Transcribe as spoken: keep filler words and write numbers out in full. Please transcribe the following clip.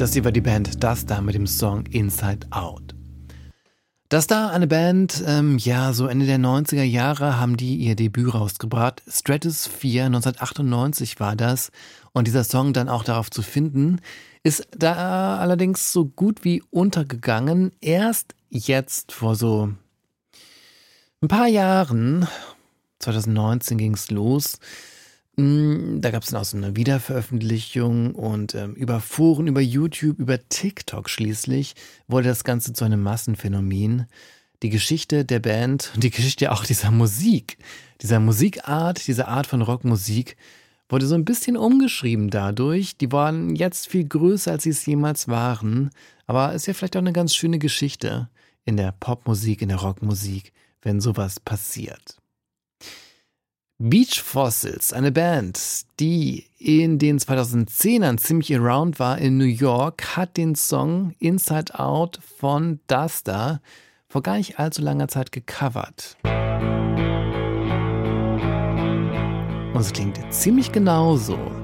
Das hier war die Band Dasta mit dem Song Inside Out. Dasta, eine Band, ähm, ja, so Ende der neunziger Jahre haben die ihr Debüt rausgebracht. Stratosphere, neunzehnhundertachtundneunzig war das. Und dieser Song dann auch darauf zu finden, ist da allerdings so gut wie untergegangen. Erst jetzt vor so ein paar Jahren, zweitausendneunzehn ging es los. Da gab es dann auch so eine Wiederveröffentlichung und ähm, über Foren, über YouTube, über TikTok schließlich wurde das Ganze zu einem Massenphänomen. Die Geschichte der Band und die Geschichte auch dieser Musik, dieser Musikart, dieser Art von Rockmusik wurde so ein bisschen umgeschrieben dadurch. Die waren jetzt viel größer, als sie es jemals waren. Aber ist ja vielleicht auch eine ganz schöne Geschichte in der Popmusik, in der Rockmusik, wenn sowas passiert. Beach Fossils, eine Band, die in den zweitausendzehnern ziemlich around war in New York, hat den Song Inside Out von Dasta vor gar nicht allzu langer Zeit gecovert. Und es klingt ziemlich genauso.